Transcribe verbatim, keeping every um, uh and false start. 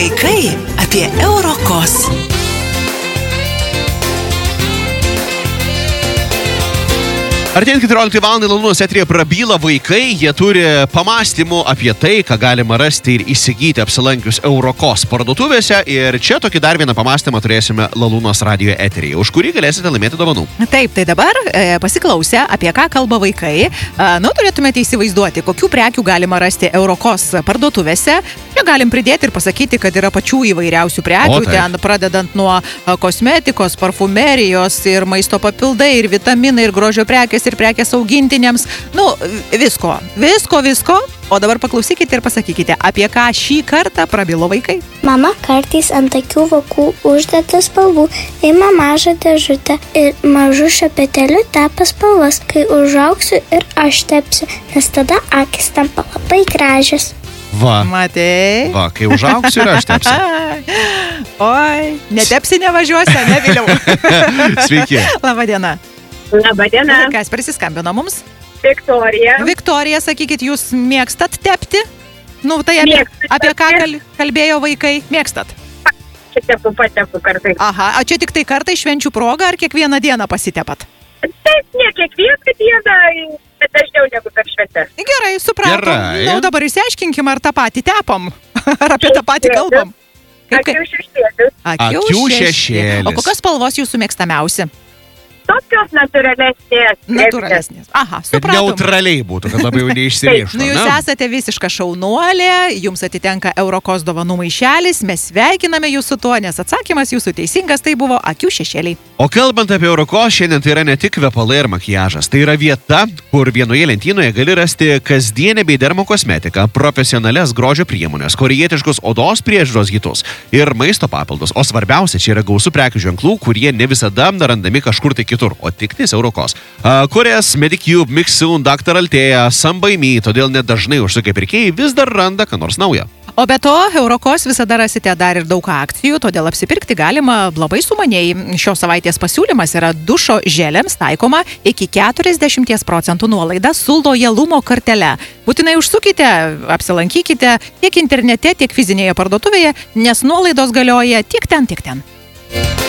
Vaikai apie Eurokos. Artėjant keturioliktą valandą Lalunos eteryje prabyla vaikai, jie turi pamastymų apie tai, ką galima rasti ir įsigyti apsilankius Eurokos parduotuvėse. Ir čia tokį dar vieną pamastymą turėsime Lalunos radijo eteryje, už kurį galėsite laimėti dovanų. Taip, tai dabar e, pasiklausę, apie ką kalba vaikai, e, nu, turėtumėte įsivaizduoti, kokių prekių galima rasti Eurokos parduotuvėse. Čia galim pridėti ir pasakyti, kad yra pačių įvairiausių prekių, ten pradedant nuo e, kosmetikos, parfumerijos ir maisto papildai, ir vitaminai, ir grožio prekės, ir prekės augintiniams, nu, visko, visko, visko. O dabar paklausykite ir pasakykite, apie ką šį kartą prabilo vaikai. Mama kartais ant akių vokų uždeda spalvų, ima mažą dėžutę ir mažu šepeteliu tepa spalvas, kai užaugsiu ir aš tepsiu, nes tada akis tampa labai gražios. Va. Matei? Va, kai užaugsiu ir aš tepsiu. Oi, netepsi, nevažiuosi, ne vėliau. Sveiki. Labadiena. Labadiena. Kas prisiskambino mums? Viktorija. Viktorija, sakykit, jūs mėgstat tepti? Nu, tai apie, apie ką kal, kalbėjo vaikai? Mėgstat? Čia tepu, patepu kartais. Aha, o čia tik tai kartai švenčių proga ar kiekvieną dieną pasitepat? Taip, ne kiekvieną dieną, bet dažniau negu per šventes. Gerai, supratom. Gerai. Nu, dabar išsiaiškinkim, ar tą patį tepam, ar apie tą patį kalbam. Akių šešėlis. Akių Akių šešėlis. šešėlis. O kokios spalvos jūsų mėgstamiausi? Tokios natūralesnės. Natūralesnės. Aha, Kad supratom. neutraliai būtų, kad labai jau neišsirištų. Nu, jūs esate visiška šaunuolė, jums atitenka Eurokos dovanų maišelis, mes sveikiname jūs su tuo, nes atsakymas jūsų teisingas, tai buvo akių šešėliai. O kalbant apie Eurokos, šiandien tai yra ne tik kvepalai ir makiažas, tai yra vieta, kur vienoje lentynoje gali rasti kasdienę bei dermokosmetiką, profesionalias grožio priemonės, korėjietiškus odos priežiūros hitus ir maisto papildus. O svarbiausia, čia yra gausu prekių ženklų, kurie ne visada randami kažkur tai kitur, o tik tais Eurokos. Kurias Medicube, Mixun, Daktar Altėja, Sambaimy, todėl net dažnai užsukę pirkėjai vis dar randa ką nors naują. O be to, Eurokos visada rasite dar ir daug akcijų, todėl apsipirkti galima labai sumaniai. Šios savaitės pasiūlymas yra dušo želėms taikoma iki keturiasdešimt procentų nuolaida su lojalumo kortele. Būtinai užsukite, apsilankykite tiek internete, tiek fizinėje parduotuvėje, nes nuolaidos galioja tiek ten, tiek ten.